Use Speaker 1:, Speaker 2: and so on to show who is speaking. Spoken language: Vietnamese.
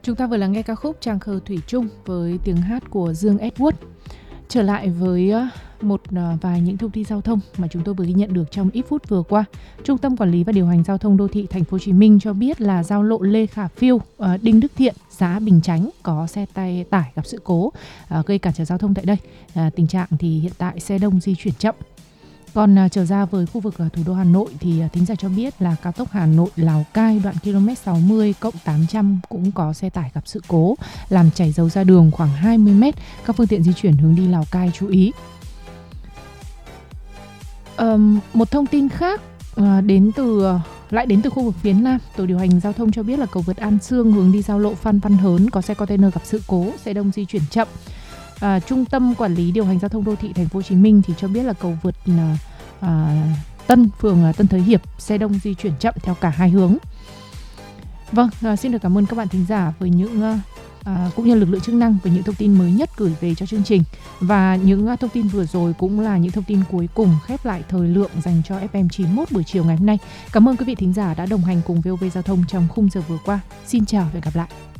Speaker 1: Chúng ta vừa lắng nghe ca khúc Tràng Khờ Thủy Chung với tiếng hát của Dương Edward. Trở lại với một vài những thông tin giao thông mà chúng tôi vừa ghi nhận được trong ít phút vừa qua. Trung tâm Quản lý và Điều hành Giao thông Đô thị Thành phố Hồ Chí Minh cho biết là giao lộ Lê Khả Phiêu, Đinh Đức Thiện, xã Bình Chánh có xe tải gặp sự cố gây cản trở giao thông tại đây. Tình trạng thì hiện tại xe đông di chuyển chậm. Còn trở ra với khu vực thủ đô Hà Nội thì thính giả cho biết là cao tốc Hà Nội Lào Cai đoạn km 60 + 800 cũng có xe tải gặp sự cố làm chảy dầu ra đường khoảng 20 m. Các phương tiện di chuyển hướng đi Lào Cai chú ý. Một thông tin khác đến từ khu vực phía Nam, Tổ điều hành giao thông cho biết là cầu vượt An Sương hướng đi giao lộ Phan Văn Hớn có xe container gặp sự cố, xe đông di chuyển chậm. Trung tâm Quản lý Điều hành Giao thông Đô thị Thành phố Hồ Chí Minh thì cho biết là cầu vượt phường Tân Thới Hiệp, xe đông di chuyển chậm theo cả hai hướng. Vâng, xin được cảm ơn các bạn thính giả với những cũng như lực lượng chức năng với những thông tin mới nhất gửi về cho chương trình. Và những thông tin vừa rồi cũng là những thông tin cuối cùng khép lại thời lượng dành cho FM 91 buổi chiều ngày hôm nay. Cảm ơn quý vị thính giả đã đồng hành cùng VOV Giao thông trong khung giờ vừa qua. Xin chào và hẹn gặp lại.